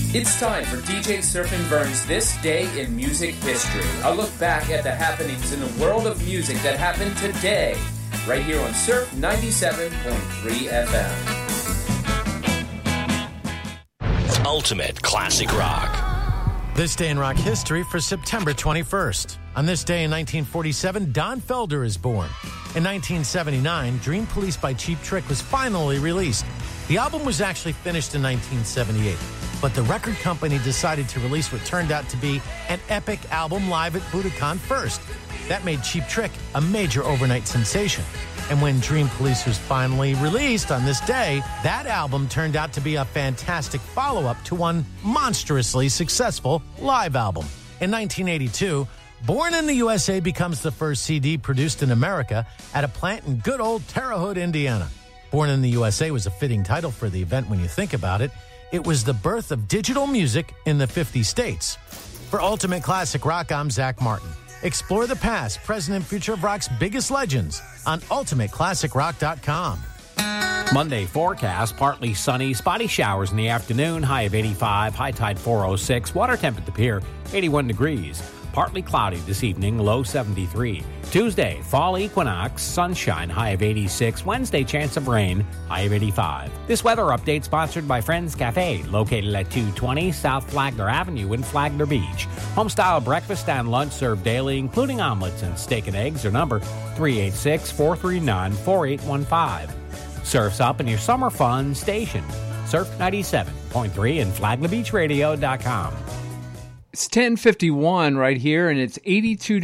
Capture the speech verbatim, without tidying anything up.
It's time for D J Surf and Vern's This Day in Music History. A look back at the happenings in the world of music that happened today, right here on Surf ninety-seven point three F M. Ultimate Classic Rock. This day in rock history for September twenty-first. On this day in nineteen forty-seven, Don Felder is born. In nineteen seventy-nine, Dream Police by Cheap Trick was finally released. The album was actually finished in nineteen seventy-eight, but the record company decided to release what turned out to be an epic album live at Budokan first. That made Cheap Trick a major overnight sensation. And when Dream Police was finally released on this day, that album turned out to be a fantastic follow-up to one monstrously successful live album. In nineteen eighty-two, Born in the U S A becomes the first C D produced in America at a plant in good old Terre Haute, Indiana. Born in the U S A was a fitting title for the event when you think about it. It was the birth of digital music in the fifty states. For Ultimate Classic Rock, I'm Zach Martin. Explore the past, present, and future of rock's biggest legends on ultimate classic rock dot com. Monday forecast, partly sunny, spotty showers in the afternoon, high of eighty-five, high tide four oh six, water temp at the pier, eighty-one degrees. Partly cloudy this evening, low seventy-three. Tuesday, fall equinox, sunshine, high of eighty-six. Wednesday, chance of rain, high of eighty-five. This weather update sponsored by Friends Cafe, located at two twenty South Flagler Avenue in Flagler Beach. Home-style breakfast and lunch served daily, including omelets and steak and eggs. Their number, three eight six, four three nine, four eight one five. Surf's up in your summer fun station. Surf ninety-seven point three and flagler beach radio dot com. It's ten fifty-one right here, and it's eighty-two